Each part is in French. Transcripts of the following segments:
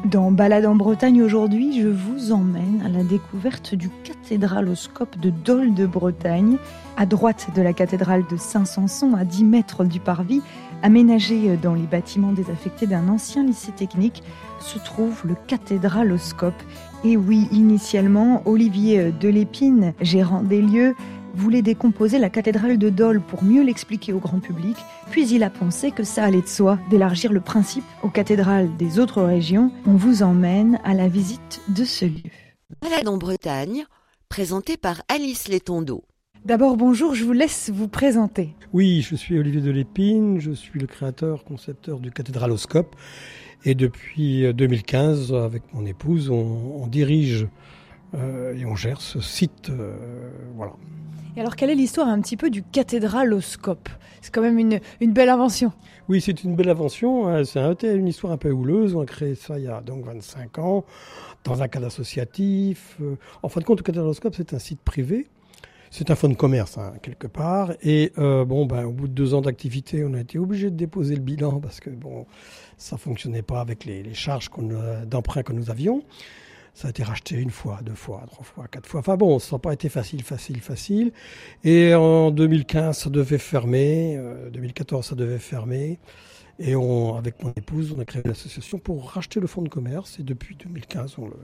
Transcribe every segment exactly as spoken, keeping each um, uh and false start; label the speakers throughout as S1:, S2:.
S1: Dans Balade en Bretagne aujourd'hui, je vous emmène à la découverte du cathédraloscope de Dol de Bretagne. À droite de la cathédrale de Saint-Sanson, à dix mètres du parvis, aménagé dans les bâtiments désaffectés d'un ancien lycée technique, se trouve le cathédraloscope. Et oui, initialement, Olivier Delépine, gérant des lieux, voulait décomposer la cathédrale de Dol pour mieux l'expliquer au grand public, puis il a pensé que ça allait de soi d'élargir le principe aux cathédrales des autres régions. On vous emmène à la visite de ce lieu.
S2: Balade en Bretagne, présentée par Alice Létondo.
S1: D'abord, bonjour, je vous laisse vous présenter.
S3: Oui, je suis Olivier Delépine, je suis le créateur, concepteur du cathédraloscope. Et depuis deux mille quinze, avec mon épouse, on, on dirige euh, et on gère ce site. Euh, voilà.
S1: Et alors, quelle est l'histoire un petit peu du cathédraloscope ? C'est quand même une, une belle invention.
S3: Oui, c'est une belle invention. C'est une histoire un peu houleuse. On a créé ça il y a donc vingt-cinq ans, dans un cadre associatif. En fin de compte, le cathédraloscope, c'est un site privé. C'est un fonds de commerce, hein, quelque part. Et euh, bon, ben, au bout de deux ans d'activité, on a été obligé de déposer le bilan parce que bon, ça ne fonctionnait pas avec les, les charges qu'on a, d'emprunt que nous avions. Ça a été racheté une fois, deux fois, trois fois, quatre fois. Enfin bon, ça n'a pas été facile, facile, facile. Et en deux mille quinze, ça devait fermer. Euh, deux mille quatorze, ça devait fermer. Et on, avec mon épouse, on a créé une association pour racheter le fonds de commerce. Et depuis deux mille quinze, on, le,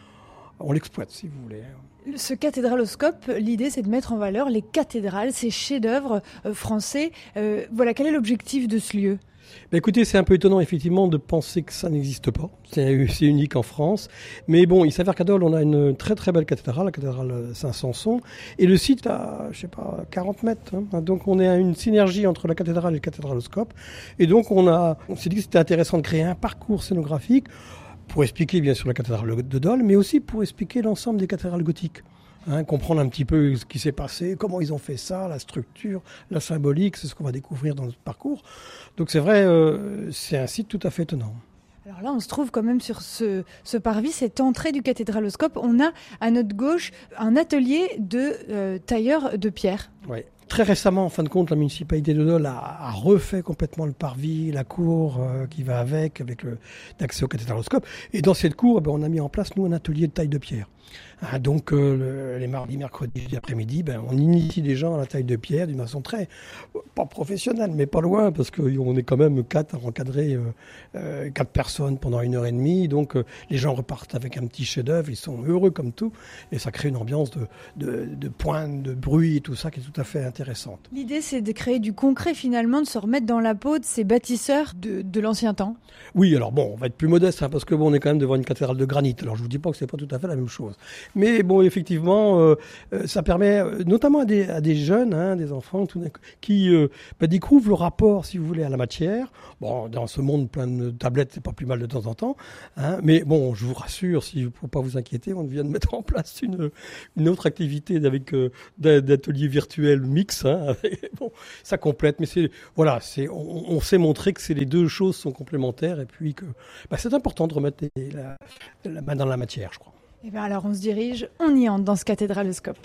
S3: on l'exploite, si vous voulez.
S1: Ce cathédraloscope, l'idée, c'est de mettre en valeur les cathédrales, ces chefs-d'œuvre euh, français. Euh, voilà, quel est l'objectif de ce lieu ?
S3: Ben écoutez, c'est un peu étonnant effectivement de penser que ça n'existe pas. C'est, c'est unique en France. Mais bon, il s'avère qu'à Dol, on a une très très belle cathédrale, la cathédrale Saint-Sanson. Et le site a, je sais pas, quarante mètres. Hein. Donc on est à une synergie entre la cathédrale et le cathédraloscope. Et donc on, a, on s'est dit que c'était intéressant de créer un parcours scénographique pour expliquer bien sûr la cathédrale de Dol, mais aussi pour expliquer l'ensemble des cathédrales gothiques. Hein, comprendre un petit peu ce qui s'est passé, comment ils ont fait ça, la structure, la symbolique, c'est ce qu'on va découvrir dans notre parcours. Donc c'est vrai, euh, c'est un site tout à fait étonnant.
S1: Alors là, on se trouve quand même sur ce, ce parvis, cette entrée du cathédraloscope. On a à notre gauche un atelier de euh, tailleur de pierre.
S3: Oui. Très récemment, en fin de compte, la municipalité de Dol a, a refait complètement le parvis, la cour euh, qui va avec, avec le, l'accès au cathédraloscope. Et dans cette cour, eh ben, on a mis en place, nous, un atelier de taille de pierre. Hein, donc, euh, le, les mardis, mercredis, après-midi, ben, on initie les gens à la taille de pierre d'une façon très, pas professionnelle, mais pas loin, parce qu'on est quand même quatre à encadrer euh, euh, quatre personnes pendant une heure et demie. Donc, euh, les gens repartent avec un petit chef-d'œuvre, ils sont heureux comme tout, et ça crée une ambiance de, de, de pointe, de bruit et tout ça qui est tout à fait intéressante.
S1: L'idée, c'est de créer du concret, finalement, de se remettre dans la peau de ces bâtisseurs de, de l'ancien temps.
S3: Oui, alors bon, on va être plus modeste, hein, parce que bon, on est quand même devant une cathédrale de granit. Alors, je vous dis pas que c'est pas tout à fait la même chose. Mais bon, effectivement, euh, ça permet, notamment à des, à des jeunes, hein, des enfants, tout d'un coup, qui euh, bah, découvrent le rapport, si vous voulez, à la matière. Bon, dans ce monde plein de tablettes, c'est pas plus mal de temps en temps. Hein, mais bon, je vous rassure, si vous ne pas vous inquiéter, on vient de mettre en place une, une autre activité avec euh, d'ateliers virtuels mix. Hein, bon, ça complète, mais c'est voilà, c'est on, on sait montrer que c'est les deux choses sont complémentaires et puis que bah, c'est important de remettre les, la, la main dans la matière, je crois.
S1: Et bien alors on se dirige, on y entre dans ce cathédraloscope.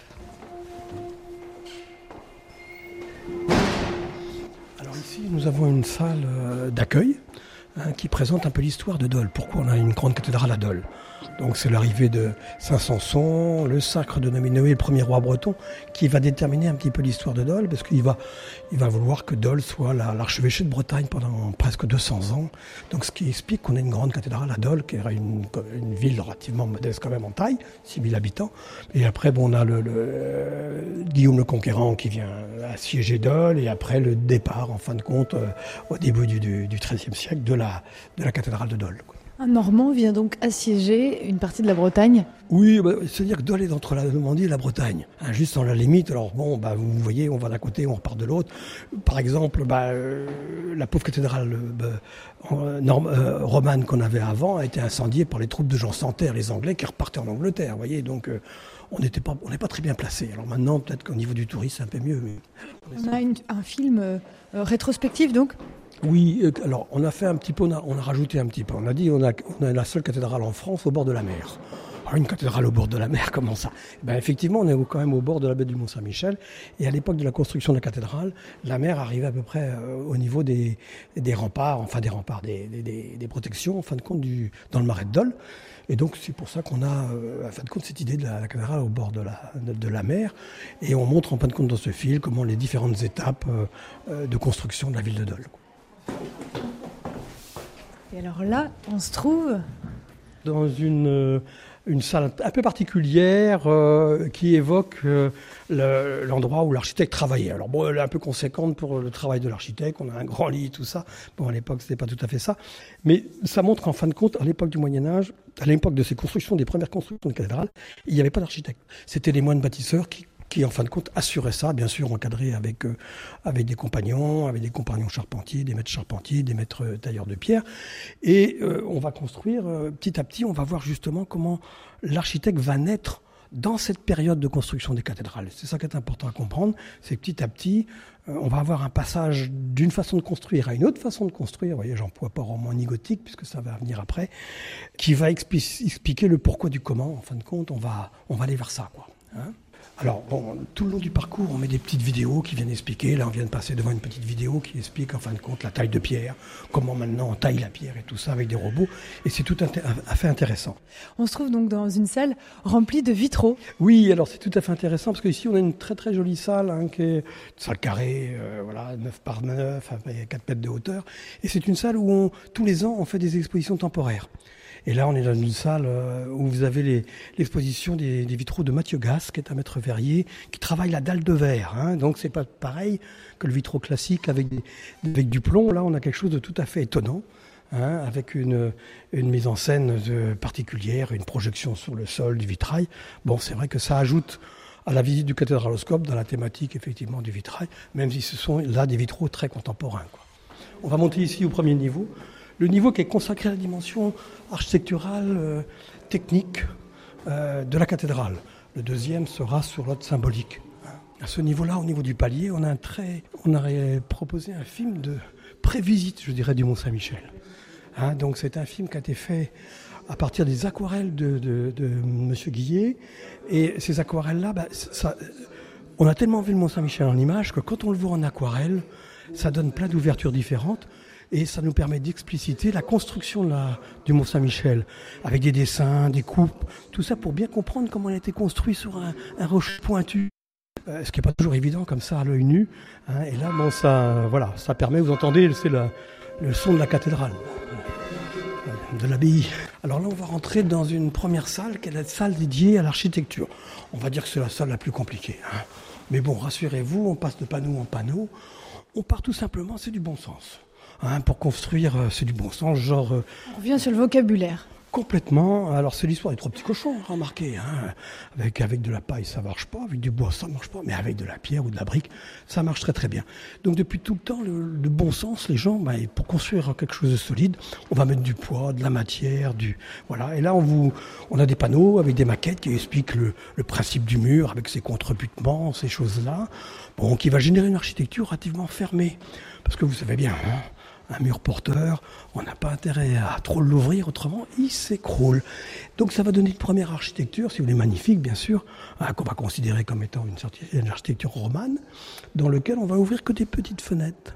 S3: Alors ici, nous avons une salle d'accueil hein, qui présente un peu l'histoire de Dol. Pourquoi on a une grande cathédrale à Dol ? Donc c'est l'arrivée de Saint-Sanson, le sacre de Noé, le premier roi breton, qui va déterminer un petit peu l'histoire de Dol, parce qu'il va, il va vouloir que Dol soit la, l'archevêché de Bretagne pendant presque deux cents ans. Donc ce qui explique qu'on a une grande cathédrale à Dol, qui est une, une ville relativement modeste quand même en taille, six mille habitants. Et après, bon, on a le, le, Guillaume le Conquérant qui vient assiéger Dol, et après le départ, en fin de compte, euh, au début du, du, du treizième siècle, de la, de la cathédrale de Dol, quoi.
S1: Un Normand vient donc assiéger une partie de la Bretagne.
S3: Oui, bah, c'est-à-dire que Dol est entre la Normandie et la Bretagne, hein, juste dans la limite. Alors bon, bah, vous voyez, on va d'un côté, on repart de l'autre. Par exemple, bah, euh, la pauvre cathédrale euh, norm, euh, romane qu'on avait avant a été incendiée par les troupes de Jean sans Terre, les Anglais, qui repartaient en Angleterre. Vous voyez, donc euh, on n'était pas, on n'est pas très bien placé. Alors maintenant, peut-être qu'au niveau du tourisme, c'est un peu mieux. Mais...
S1: On a une, un film euh, rétrospectif, donc.
S3: Oui, alors on a fait un petit peu, on a, on a rajouté un petit peu. On a dit on a, on a la seule cathédrale en France au bord de la mer. Oh, une cathédrale au bord de la mer, comment ça? Ben, effectivement, on est quand même au bord de la baie du Mont-Saint-Michel. Et à l'époque de la construction de la cathédrale, la mer arrivait à peu près euh, au niveau des, des remparts, enfin des remparts, des, des, des protections, en fin de compte, du, dans le marais de Dole. Et donc, c'est pour ça qu'on a, euh, en fin de compte, cette idée de la, la cathédrale au bord de la, de, de la mer. Et on montre, en fin de compte, dans ce film, comment les différentes étapes euh, euh, de construction de la ville de Dole.
S1: Et alors là, on se trouve
S3: dans une... Euh, une salle un peu particulière euh, qui évoque euh, le, l'endroit où l'architecte travaillait. Alors bon, elle est un peu conséquente pour le travail de l'architecte, on a un grand lit, tout ça. Bon, à l'époque, c'était pas tout à fait ça. Mais ça montre qu'en fin de compte, à l'époque du Moyen-Âge, à l'époque de ces constructions, des premières constructions de cathédrales, il n'y avait pas d'architecte. C'était les moines bâtisseurs qui qui en fin de compte assuraient ça, bien sûr encadrés avec, euh, avec des compagnons, avec des compagnons charpentiers, des maîtres charpentiers, des maîtres tailleurs de pierre. Et euh, on va construire, euh, petit à petit, on va voir justement comment l'architecte va naître dans cette période de construction des cathédrales. C'est ça qui est important à comprendre, c'est que petit à petit, euh, on va avoir un passage d'une façon de construire à une autre façon de construire. Vous voyez, j'emploie pas roman ni gothique, puisque ça va venir après, qui va expli- expliquer le pourquoi du comment. En fin de compte, on va, on va aller vers ça, quoi. Hein ? Alors, bon, tout le long du parcours, on met des petites vidéos qui viennent expliquer. Là, on vient de passer devant une petite vidéo qui explique, en fin de compte, la taille de pierre, comment maintenant on taille la pierre et tout ça avec des robots. Et c'est tout à fait intéressant.
S1: On se trouve donc dans une salle remplie de vitraux.
S3: Oui, alors c'est tout à fait intéressant parce qu'ici, on a une très très jolie salle, hein, qui est une salle carrée, euh, voilà, neuf par neuf, quatre mètres de hauteur. Et c'est une salle où, on, tous les ans, on fait des expositions temporaires. Et là, on est dans une salle où vous avez les, l'exposition des, des vitraux de Mathieu Gasse, qui est un maître verrier, qui travaille la dalle de verre. Hein. Donc, c'est pas pareil que le vitraux classique avec, des, avec du plomb. Là, on a quelque chose de tout à fait étonnant, hein, avec une, une mise en scène de, particulière, une projection sur le sol du vitrail. Bon, c'est vrai que ça ajoute à la visite du cathédraloscope dans la thématique, effectivement, du vitrail, même si ce sont là des vitraux très contemporains, quoi. On va monter ici au premier niveau. Le niveau qui est consacré à la dimension architecturale, euh, technique euh, de la cathédrale. Le deuxième sera sur l'ordre symbolique. À ce niveau-là, au niveau du palier, on a, un très, on a proposé un film de prévisite, je dirais, du Mont-Saint-Michel. Hein, donc c'est un film qui a été fait à partir des aquarelles de, de, de M. Guillet. Et ces aquarelles-là, bah, ça, on a tellement vu le Mont-Saint-Michel en image que quand on le voit en aquarelle, ça donne plein d'ouvertures différentes. Et ça nous permet d'expliciter la construction de la, du Mont-Saint-Michel, avec des dessins, des coupes, tout ça pour bien comprendre comment il a été construit sur un, un rocher pointu, euh, ce qui n'est pas toujours évident comme ça à l'œil nu. Hein, et là, bon, ça, voilà, ça permet, vous entendez, c'est la, le son de la cathédrale, de l'abbaye. Alors là, on va rentrer dans une première salle, qui est la salle dédiée à l'architecture. On va dire que c'est la salle la plus compliquée. Hein. Mais bon, rassurez-vous, on passe de panneau en panneau. On part tout simplement, c'est du bon sens. Hein, pour construire, c'est du bon sens, genre... Euh,
S1: On revient sur le vocabulaire.
S3: Complètement. Alors, c'est l'histoire des trois petits cochons, remarquez. Hein. Avec, avec de la paille, ça marche pas. Avec du bois, ça marche pas. Mais avec de la pierre ou de la brique, ça marche très très bien. Donc, depuis tout le temps, le, le bon sens, les gens, bah, pour construire quelque chose de solide, on va mettre du poids, de la matière, du... Voilà. Et là, on, vous, on a des panneaux avec des maquettes qui expliquent le, le principe du mur, avec ses contrebutements, ces choses-là. Bon, qui va générer une architecture relativement fermée. Parce que vous savez bien... Hein, un mur porteur, on n'a pas intérêt à trop l'ouvrir, autrement il s'écroule. Donc ça va donner une première architecture, si vous voulez, magnifique bien sûr, hein, qu'on va considérer comme étant une, une architecture romane, dans laquelle on va ouvrir que des petites fenêtres.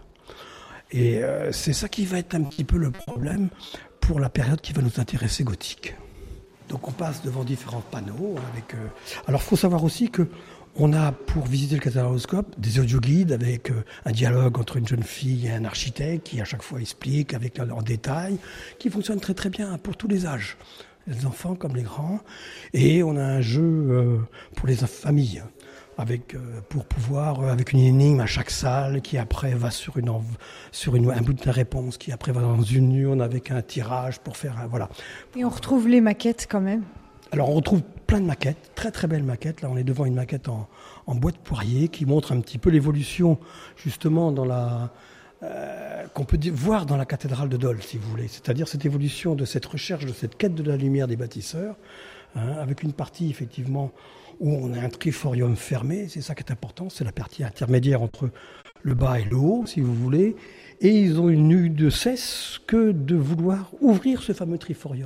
S3: Et euh, c'est ça qui va être un petit peu le problème pour la période qui va nous intéresser gothique. Donc on passe devant différents panneaux. Avec, euh... Alors il faut savoir aussi que on a, pour visiter le cathédraloscope, des audioguides avec euh, un dialogue entre une jeune fille et un architecte qui, à chaque fois, explique avec en détail, qui fonctionne très très bien pour tous les âges, les enfants comme les grands. Et on a un jeu euh, pour les familles, avec, euh, pour pouvoir, euh, avec une énigme à chaque salle, qui après va sur, une, sur une, un bout de réponse, qui après va dans une urne avec un tirage pour faire un... Voilà.
S1: Et on retrouve les maquettes quand même.
S3: Alors on retrouve plein de maquettes, très très belles maquettes. Là on est devant une maquette en, en bois de poirier qui montre un petit peu l'évolution justement dans la, euh, qu'on peut voir dans la cathédrale de Dole, si vous voulez. C'est-à-dire cette évolution de cette recherche, de cette quête de la lumière des bâtisseurs, hein, avec une partie effectivement où on a un triforium fermé, c'est ça qui est important, c'est la partie intermédiaire entre le bas et le haut, si vous voulez. Et ils ont eu de cesse que de vouloir ouvrir ce fameux triforium.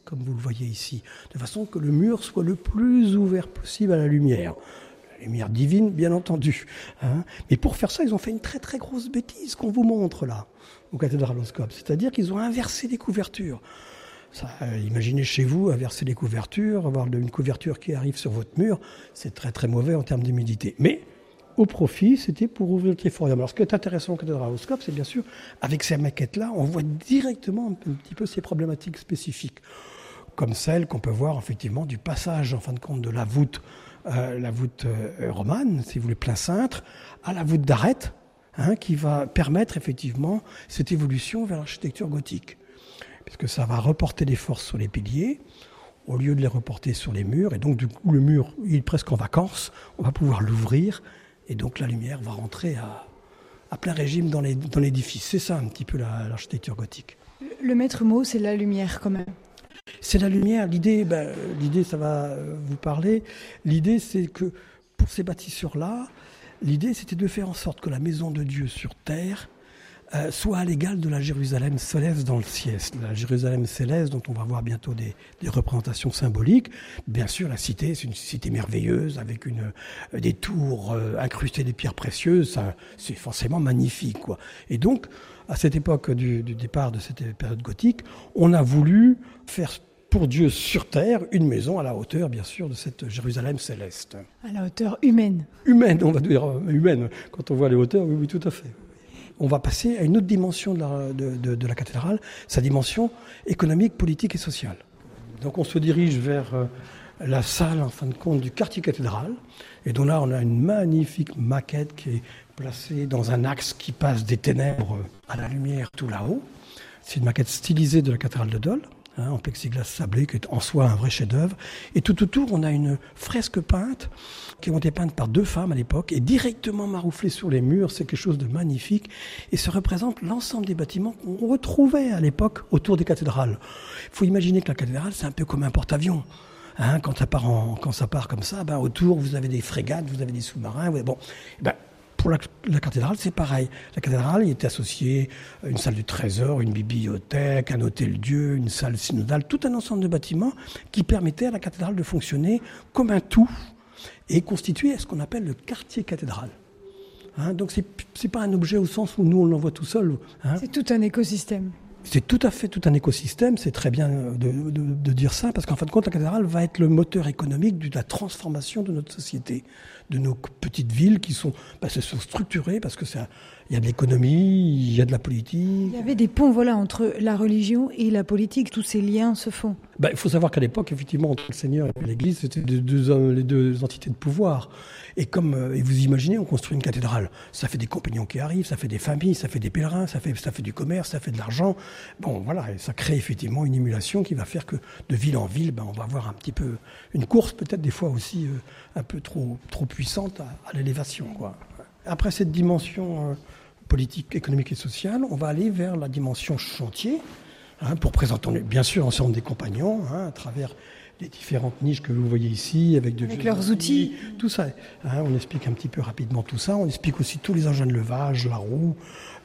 S3: comme vous le voyez ici, de façon que le mur soit le plus ouvert possible à la lumière. La lumière divine, bien entendu. Hein. Mais pour faire ça, ils ont fait une très très grosse bêtise qu'on vous montre là, au cathédraloscope. C'est-à-dire qu'ils ont inversé les couvertures. Ça, euh, imaginez chez vous inverser les couvertures, avoir une couverture qui arrive sur votre mur, c'est très très mauvais en termes d'humidité. Mais au profit, c'était pour ouvrir le triforium. Alors ce qui est intéressant au cathédraloscope, c'est bien sûr, avec ces maquettes-là, on voit directement un petit peu ces problématiques spécifiques, comme celle qu'on peut voir effectivement du passage, en fin de compte, de la voûte, euh, la voûte euh, romane, si vous voulez, plein cintre, à la voûte d'arête, hein, qui va permettre effectivement cette évolution vers l'architecture gothique. Puisque ça va reporter les forces sur les piliers, au lieu de les reporter sur les murs. Et donc, du coup, le mur, il est presque en vacances. On va pouvoir l'ouvrir. Et donc, la lumière va rentrer à, à plein régime dans, les, dans l'édifice. C'est ça, un petit peu, la, l'architecture gothique.
S1: Le maître mot, c'est la lumière, quand même.
S3: C'est la lumière. L'idée, ben, l'idée, ça va vous parler. L'idée, c'est que, pour ces bâtisseurs-là, l'idée, c'était de faire en sorte que la maison de Dieu sur terre Euh, soit à l'égal de la Jérusalem céleste dans le ciel. La Jérusalem céleste dont on va voir bientôt des, des représentations symboliques. Bien sûr, la cité, c'est une cité merveilleuse avec une, euh, des tours euh, incrustées de pierres précieuses. Ça, c'est forcément magnifique, quoi. Et donc, à cette époque du, du départ de cette période gothique, on a voulu faire pour Dieu sur terre une maison à la hauteur, bien sûr, de cette Jérusalem céleste.
S1: À la hauteur humaine.
S3: Humaine, on va dire humaine. Quand on voit les hauteurs, oui, oui, tout à fait. On va passer à une autre dimension de la, de, de, de la cathédrale, sa dimension économique, politique et sociale. Donc on se dirige vers euh, la salle, en fin de compte, du quartier cathédral. Et donc là, on a une magnifique maquette qui est placée dans un axe qui passe des ténèbres à la lumière tout là-haut. C'est une maquette stylisée de la cathédrale de Dole, hein, en plexiglas sablé, qui est en soi un vrai chef-d'œuvre. Et tout autour, on a une fresque peinte qui ont été peintes par deux femmes à l'époque et directement marouflées sur les murs. C'est quelque chose de magnifique et ça représente l'ensemble des bâtiments qu'on retrouvait à l'époque autour des cathédrales. Il faut imaginer que la cathédrale, c'est un peu comme un porte-avions. Hein, quand, ça part en, quand ça part comme ça, ben, autour, vous avez des frégates, vous avez des sous-marins. Ouais, bon, ben, pour la, la cathédrale, c'est pareil. La cathédrale, il était associé à une salle du trésor, une bibliothèque, un hôtel-dieu, une salle synodale, tout un ensemble de bâtiments qui permettaient à la cathédrale de fonctionner comme un tout et constituer ce qu'on appelle le quartier cathédral. Hein, donc c'est, c'est pas un objet au sens où nous on l'envoie tout seul. Hein.
S1: C'est tout un écosystème.
S3: C'est tout à fait tout un écosystème, c'est très bien de, de, de dire ça, parce qu'en fin de compte, la cathédrale va être le moteur économique de la transformation de notre société, de nos petites villes qui sont, bah, se sont structurées, parce que ça, il y a de l'économie, il y a de la politique.
S1: Il y avait des ponts, voilà, entre la religion et la politique, tous ces liens se font.
S3: Bah, il faut savoir qu'à l'époque, effectivement, entre le Seigneur et l'Église, c'était les deux, les deux entités de pouvoir. Et comme euh, et vous imaginez, on construit une cathédrale, ça fait des compagnons qui arrivent, ça fait des familles, ça fait des pèlerins, ça fait, ça fait du commerce, ça fait de l'argent. Bon, voilà, et ça crée effectivement une émulation qui va faire que de ville en ville, ben, on va avoir un petit peu une course, peut-être des fois aussi euh, un peu trop, trop puissante à, à l'élévation, quoi. Après cette dimension euh, politique, économique et sociale, on va aller vers la dimension chantier, hein, pour présenter bien sûr ensemble des compagnons, hein, à travers les différentes niches que vous voyez ici, avec, de
S1: avec leurs outils,
S3: tout ça. Hein, on explique un petit peu rapidement tout ça. On explique aussi tous les engins de levage, la roue,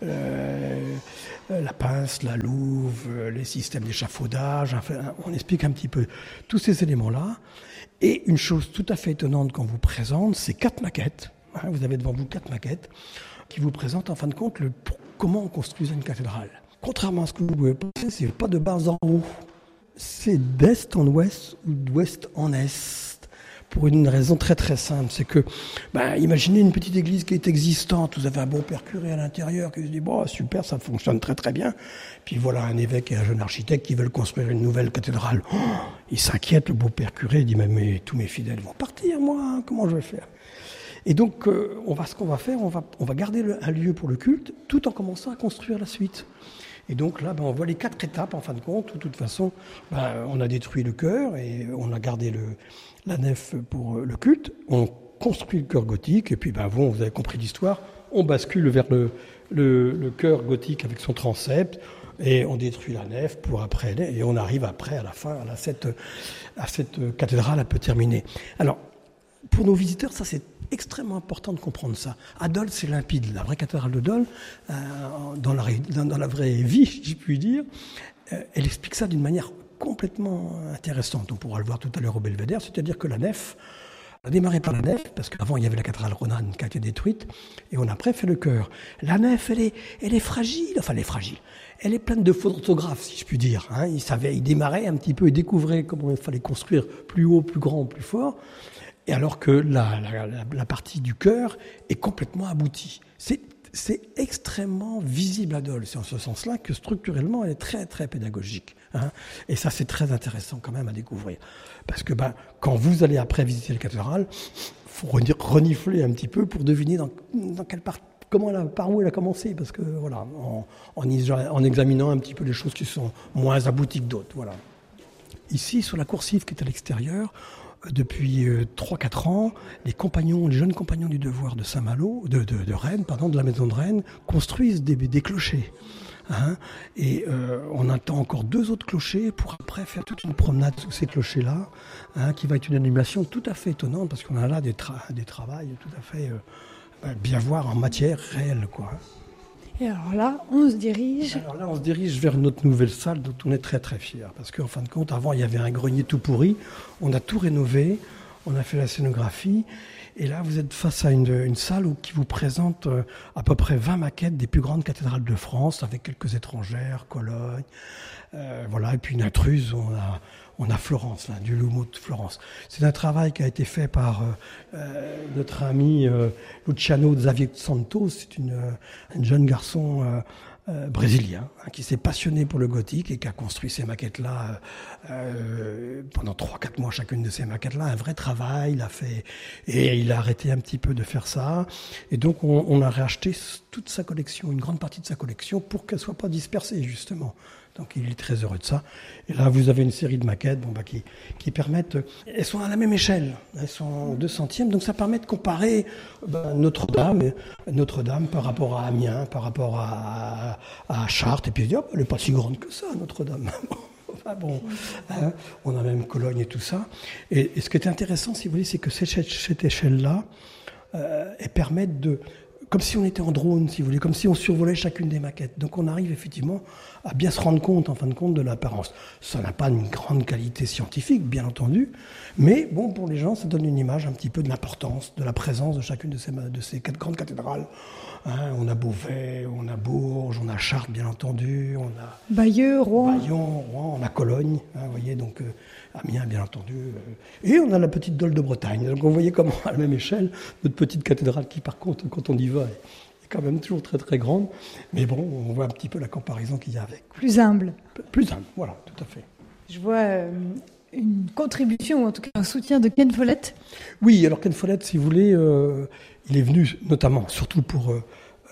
S3: euh, la pince, la louve, les systèmes d'échafaudage. Enfin, on explique un petit peu tous ces éléments-là. Et une chose tout à fait étonnante qu'on vous présente, c'est quatre maquettes. Hein, vous avez devant vous quatre maquettes qui vous présentent en fin de compte le, comment on construisait une cathédrale. Contrairement à ce que vous pouvez penser, c'est pas de bas en haut. C'est d'est en ouest ou d'ouest en est, pour une raison très très simple, c'est que, ben, imaginez une petite église qui est existante, vous avez un bon père curé à l'intérieur qui se dit, bon, super, ça fonctionne très très bien, puis voilà un évêque et un jeune architecte qui veulent construire une nouvelle cathédrale. Oh, il s'inquiète, le beau père curé, il dit, mais, mais tous mes fidèles vont partir, moi, comment je vais faire ? Et donc, euh, on va, ce qu'on va faire, on va, on va garder le, un lieu pour le culte, tout en commençant à construire la suite. Et donc là, ben, on voit les quatre étapes, en fin de compte, où de toute façon, ben, on a détruit le chœur et on a gardé le, la nef pour le culte, on construit le chœur gothique, et puis ben, bon, vous avez compris l'histoire, on bascule vers le, le, le chœur gothique avec son transept, et on détruit la nef pour après, et on arrive après, à la fin, à cette, à cette cathédrale un peu terminée. Alors, pour nos visiteurs, ça c'est extrêmement important de comprendre ça. À Dole, c'est limpide. La vraie cathédrale de Dole, euh, dans, la, dans, dans la vraie vie, si je puis dire, euh, elle explique ça d'une manière com- complètement intéressante. On pourra le voir tout à l'heure au Belvédère, c'est-à-dire que la nef, on a démarré par la nef, parce qu'avant il y avait la cathédrale romane qui a été détruite, et on a après fait le chœur. La nef, elle est, elle est fragile, enfin elle est fragile. Elle est pleine de fautes d'orthographe, si je puis dire. Hein. Il savait, il démarrait un petit peu, il découvrait comment il fallait construire plus haut, plus grand, plus fort. Et alors que la, la, la, la partie du chœur est complètement aboutie. C'est, c'est extrêmement visible à Dole. C'est en ce sens-là que structurellement, elle est très, très pédagogique. Hein. Et ça, c'est très intéressant quand même à découvrir. Parce que ben, quand vous allez après visiter la cathédrale, il faut renifler un petit peu pour deviner dans, dans quelle partie. Comment elle a, par où elle a commencé, parce que voilà, en, en, en examinant un petit peu les choses qui sont moins abouties que d'autres. Voilà. Ici, sur la coursive qui est à l'extérieur, depuis euh, trois quatre ans, les compagnons, les jeunes compagnons du devoir de Saint-Malo, de, de, de Rennes, pardon, de la maison de Rennes, construisent des, des clochers. Hein, et euh, on attend encore deux autres clochers pour après faire toute une promenade sous ces clochers-là, hein, qui va être une animation tout à fait étonnante, parce qu'on a là des, tra- des travails tout à fait... Euh, bien voir en matière réelle, quoi.
S1: Et alors là, on se dirige...
S3: Alors là, on se dirige vers notre nouvelle salle dont on est très très fiers. Parce qu'en fin de compte, avant, il y avait un grenier tout pourri. On a tout rénové, on a fait la scénographie. Et là, vous êtes face à une, une salle où, qui vous présente euh, à peu près vingt maquettes des plus grandes cathédrales de France, avec quelques étrangères, Cologne, euh, voilà, et puis une intruse, on a, on a Florence, là, du Lumo de Florence. C'est un travail qui a été fait par euh, euh, notre ami euh, Luciano Xavier Santos, c'est une, un jeune garçon euh, euh, brésilien, hein, qui s'est passionné pour le gothique et qui a construit ces maquettes-là euh, pendant trois quatre mois, chacune de ces maquettes-là, un vrai travail, il a fait, et il a arrêté un petit peu de faire ça, et donc on, on a racheté toute sa collection, une grande partie de sa collection, pour qu'elle soit pas dispersée, justement. Donc il est très heureux de ça. Et là, vous avez une série de maquettes bon, bah, qui, qui permettent... Elles sont à la même échelle, elles sont deux centièmes, donc ça permet de comparer bah, Notre-Dame, Notre-Dame par rapport à Amiens, par rapport à, à Chartres, et puis hop, elle n'est pas si grande que ça, Notre-Dame. Enfin bon, hein, on a même Cologne et tout ça. Et, et ce qui est intéressant, si vous voulez, c'est que cette, cette échelle-là, euh, elles permettent de... Comme si on était en drone, si vous voulez, comme si on survolait chacune des maquettes. Donc on arrive effectivement à bien se rendre compte, en fin de compte, de l'apparence. Ça n'a pas une grande qualité scientifique, bien entendu, mais bon, pour les gens, ça donne une image un petit peu de l'importance, de la présence de chacune de ces, de ces quatre grandes cathédrales. Hein, on a Beauvais, on a Bourges, on a Chartres, bien entendu, on a
S1: Bayeux, Rouen.
S3: Bayeux, Rouen, on a Cologne, hein, vous voyez, donc euh, Amiens, bien entendu. Euh, et on a la petite Dole de Bretagne. Donc vous voyez comment, à la même échelle, notre petite cathédrale qui, par contre, quand on y va, est quand même toujours très très grande. Mais bon, on voit un petit peu la comparaison qu'il y a avec.
S1: Plus humble.
S3: Plus humble, voilà, tout à fait.
S1: Je vois euh, une contribution, ou en tout cas un soutien de Ken Follett.
S3: Oui, alors Ken Follett, si vous voulez, euh, il est venu notamment, surtout pour euh,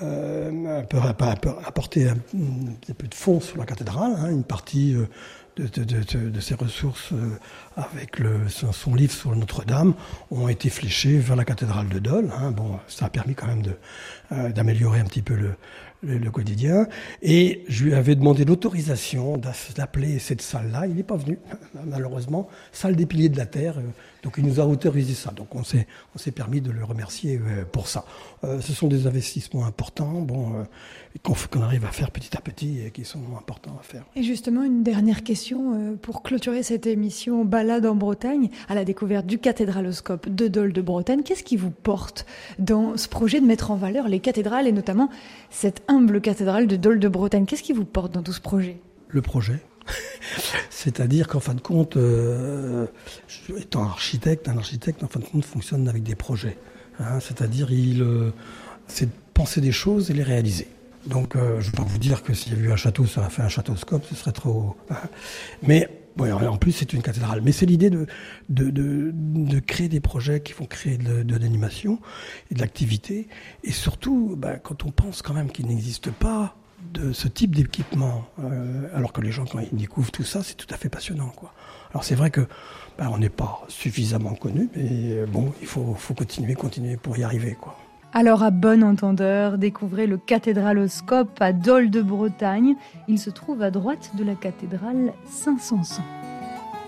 S3: euh, apporter un, un peu de fonds sur la cathédrale, hein, une partie euh, de, de, de, de ses ressources euh, avec le, son, son livre sur Notre-Dame ont été fléchées vers la cathédrale de Dole. Hein. Bon, ça a permis quand même de, euh, d'améliorer un petit peu le, le, le quotidien. Et je lui avais demandé l'autorisation d'appeler cette salle-là. Il n'est pas venu, malheureusement. Salle des piliers de la terre. Donc il nous a autorisé ça. Donc on s'est, on s'est permis de le remercier pour ça. Euh, ce sont des investissements importants, bon, euh, qu'on, qu'on arrive à faire petit à petit et qui sont importants à faire.
S1: Et justement, une dernière question euh, pour clôturer cette émission Balade en Bretagne, à la découverte du cathédraloscope de Dole de Bretagne. Qu'est-ce qui vous porte dans ce projet de mettre en valeur les cathédrales et notamment cette humble cathédrale de Dole de Bretagne? Qu'est-ce qui vous porte dans tout ce projet?
S3: Le projet. C'est-à-dire qu'en fin de compte, euh, étant architecte, un architecte, en fin de compte, fonctionne avec des projets. Hein, c'est-à-dire, il, euh, c'est de penser des choses et les réaliser. Donc, euh, je ne vais pas vous dire que s'il y avait eu un château, ça aurait fait un châteauscope, ce serait trop... Hein. Mais, ouais, en plus, c'est une cathédrale. Mais c'est l'idée de, de, de, de créer des projets qui vont créer de, de l'animation et de l'activité. Et surtout, ben, quand on pense quand même qu'il n'existe pas de ce type d'équipement, euh, alors que les gens, quand ils découvrent tout ça, c'est tout à fait passionnant, quoi. Alors c'est vrai que ben, on n'est pas suffisamment connu, mais bon, il faut, faut continuer, continuer pour y arriver, quoi.
S1: Alors à bon entendeur, découvrez le cathédraloscope à Dole de Bretagne. Il se trouve à droite de la cathédrale Saint-Sanson.